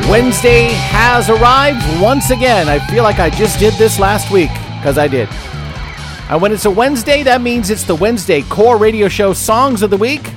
Wednesday has arrived once again. I feel like I just did this last week, because I did. And when it's a Wednesday, that means it's the Wednesday Core Radio Show Songs of the Week.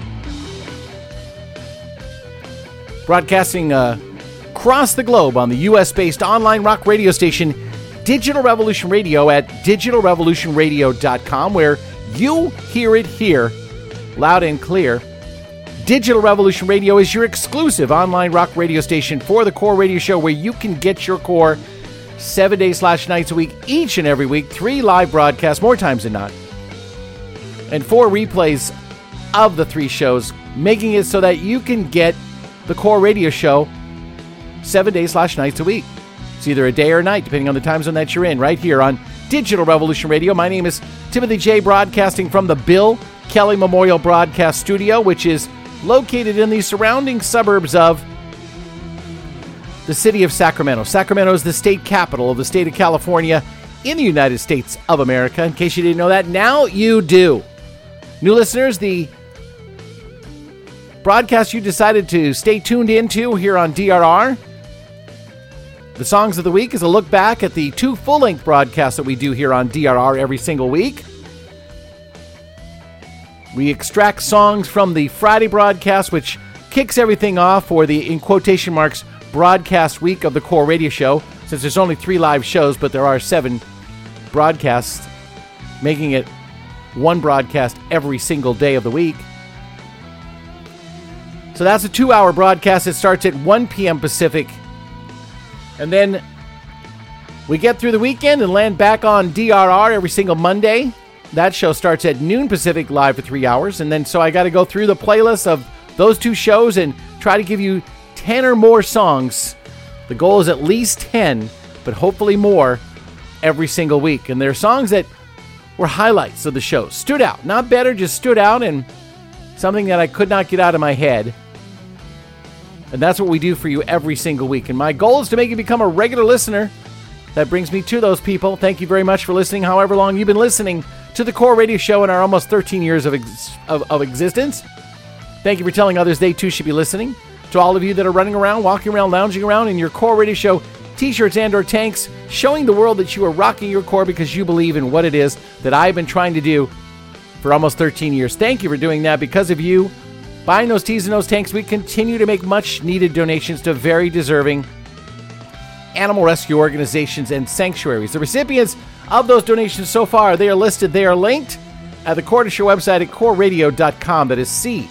Broadcasting across the globe on the U.S.-based online rock radio station Digital Revolution Radio at digitalrevolutionradio.com, where you hear it here, loud and clear. Digital Revolution Radio is your exclusive online rock radio station for the Core Radio Show, where you can get your core 7 days/nights a week, each and every week, 3 live broadcasts, more times than not, and 4 replays of the 3 shows, making it so that you can get the Core Radio Show 7 days/nights a week. It's either a day or a night, depending on the time zone that you're in, right here on Digital Revolution Radio. My name is Timothy J. broadcasting from the Bill Kelly Memorial Broadcast Studio, which is located in the surrounding suburbs of the city of Sacramento. Sacramento is the state capital of the state of California in the United States of America. In case you didn't know that, now you do. New listeners, the broadcast you decided to stay tuned into here on DRR, the Songs of the Week, is a look back at the 2 full-length broadcasts that we do here on DRR every single week. We extract songs from the Friday broadcast, which kicks everything off for the, in quotation marks, broadcast week of the Core Radio Show, since there's only 3 live shows, but there are 7 broadcasts, making it 1 broadcast every single day of the week. So that's a 2-hour broadcast. It starts at 1 p.m. Pacific. And then we get through the weekend and land back on DRR every single Monday. That show starts at noon Pacific, live for 3 hours. And then so I got to go through the playlist of those 2 shows and try to give you 10 or more songs. The goal is at least 10, but hopefully more every single week. And they're songs that were highlights of the show. Stood out. Not better, just stood out, and something that I could not get out of my head. And that's what we do for you every single week. And my goal is to make you become a regular listener. That brings me to those people. Thank you very much for listening, however long you've been listening to the Core Radio Show in our almost 13 years of existence. Thank you for telling others they too should be listening. To all of you that are running around, walking around, lounging around in your Core Radio Show t-shirts and or tanks, showing the world that you are rocking your core because you believe in what it is that I've been trying to do for almost 13 years. Thank you for doing that. Because of you buying those tees and those tanks, we continue to make much needed donations to very deserving animal rescue organizations and sanctuaries. The recipients of those donations so far, they are listed, they are linked at the Core Show website at coreradio.com. That is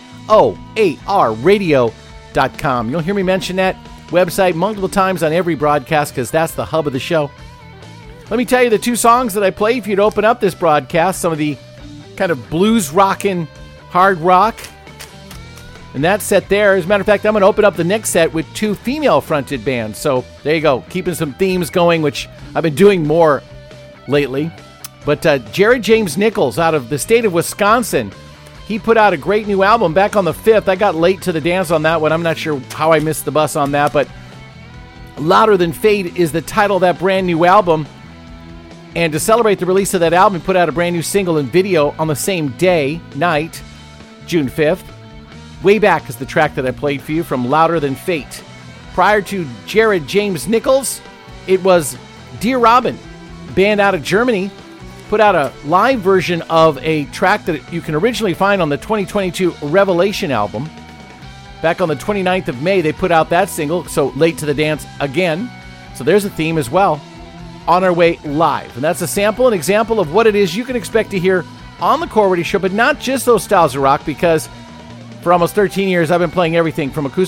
COAR radio.com. You'll hear me mention that website multiple times on every broadcast because that's the hub of the show. Let me tell you the 2 songs that I play if you'd open up this broadcast, some of the kind of blues rockin' hard rock. And that set there, as a matter of fact, I'm going to open up the next set with 2 female-fronted bands. So there you go, keeping some themes going, which I've been doing more lately. But Jared James Nichols out of the state of Wisconsin, he put out a great new album back on the 5th. I got late to the dance on that one. I'm not sure how I missed the bus on that, but Louder Than Fate is the title of that brand new album. And to celebrate the release of that album, he put out a brand new single and video on the same night, June 5th. Way Back is the track that I played for you from Louder Than Fate. Prior to Jared James Nichols, it was Dear Robin, band out of Germany, put out a live version of a track that you can originally find on the 2022 Revelation album. Back on the 29th of May, they put out that single, so Late to the Dance again. So there's a theme as well. On Our Way Live. And that's a sample, an example of what it is you can expect to hear on the Core Radio Show, but not just those styles of rock, because for almost 13 years, I've been playing everything from acoustic